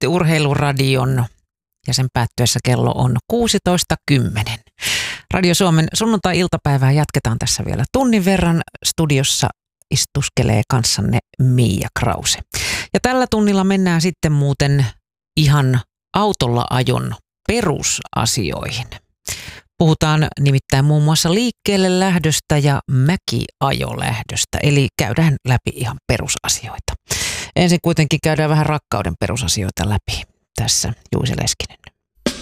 Ammattiurheiluradion ja sen päättyessä kello on 16.10. Radio Suomen sunnuntai-iltapäivää jatketaan tässä vielä tunnin verran. Studiossa istuskelee kanssanne Miia Krause. Ja tällä tunnilla mennään sitten muuten ihan autolla ajon perusasioihin. Puhutaan nimittäin muun muassa liikkeelle lähdöstä ja mäkiajolähdöstä, eli käydään läpi ihan perusasioita. Ensin kuitenkin käydään vähän rakkauden perusasioita läpi. Tässä Juise Leskinen.